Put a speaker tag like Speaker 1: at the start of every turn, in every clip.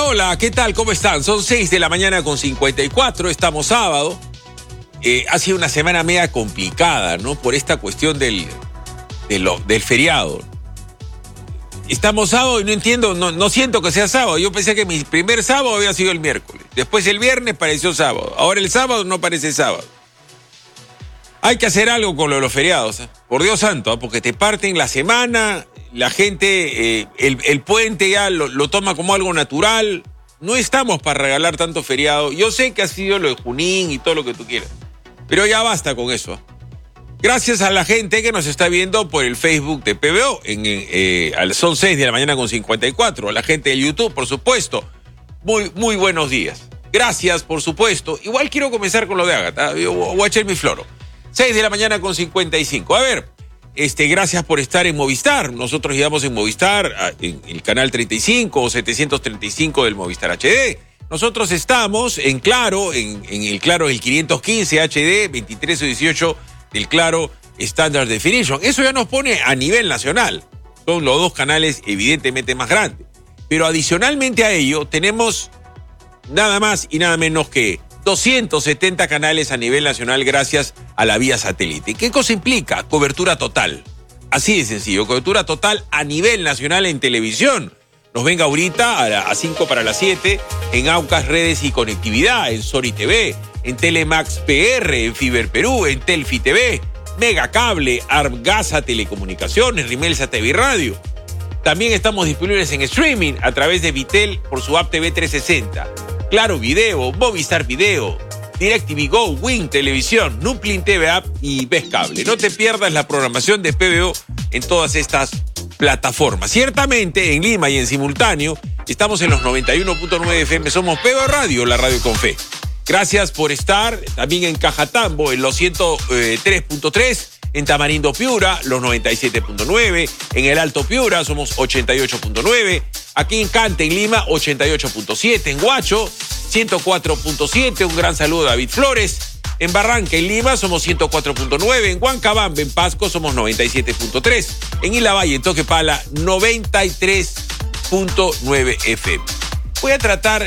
Speaker 1: Hola, ¿qué tal? ¿Cómo están? Son 6 de la mañana con 54, estamos sábado. Ha sido una semana media complicada, ¿no? Por esta cuestión del feriado. Estamos sábado y no entiendo, no siento que sea sábado. Yo pensé que mi primer sábado había sido el miércoles. Después el viernes pareció sábado. Ahora el sábado no parece sábado. Hay que hacer algo con los feriados, ¿eh? Por Dios santo, ¿eh? Porque te parten la semana, la gente, el puente ya lo toma como algo natural. No estamos para regalar tanto feriado. Yo sé que ha sido lo de Junín y todo lo que tú quieras, pero ya basta con eso. Gracias a la gente que nos está viendo por el Facebook de PBO. Son 6 de la mañana con 54. A la gente de YouTube, por supuesto. Muy buenos días. Gracias, por supuesto. Igual quiero comenzar con lo de Ágata. Yo voy a echar mi floro. 6 de la mañana con 55. A ver, gracias por estar en Movistar. Nosotros llegamos en Movistar, en el canal 35 o 735 del Movistar HD. Nosotros estamos en Claro, en el Claro del 515 HD, 23 o 18 del Claro Standard Definition. Eso ya nos pone a nivel nacional. Son los dos canales evidentemente más grandes. Pero adicionalmente a ello tenemos nada más y nada menos que 270 canales a nivel nacional gracias a la vía satélite. ¿Qué cosa implica? Cobertura total. Así de sencillo, cobertura total a nivel nacional en televisión. Nos ven ahorita a 5 para las 7 en Aucas Redes y Conectividad, en Sori TV, en Telemax PR, en Fiber Perú, en Telfi TV, Mega Cable, Argasa Telecomunicaciones, Rimelsa TV y Radio. También estamos disponibles en streaming a través de Vitel por su app TV 360. Claro Video, Movistar Video, DirecTV Go, Win Televisión, Nuplin TV App y Ves Cable. No te pierdas la programación de PBO en todas estas plataformas. Ciertamente en Lima y en simultáneo estamos en los 91.9 FM. Somos PBO Radio, la radio con fe. Gracias por estar también en Cajatambo en los 103.3, en Tamarindo Piura los 97.9, en el Alto Piura somos 88.9, aquí en Cante en Lima 88.7, en Huacho 104.7, un gran saludo a David Flores. En Barranca, en Lima, somos 104.9. En Huancabamba, en Pasco, somos 97.3. En Ilavalle, en Toquepala, 93.9 FM. Voy a tratar,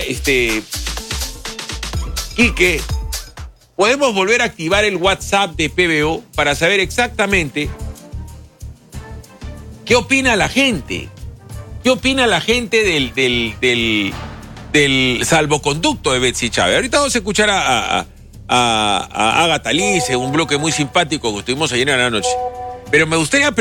Speaker 1: Quique, podemos volver a activar el WhatsApp de PBO para saber exactamente qué opina la gente. ¿Qué opina la gente del salvoconducto de Betsy Chávez? Ahorita vamos a escuchar a Ágata Lice, un bloque muy simpático que estuvimos ayer en la noche. Pero me gustaría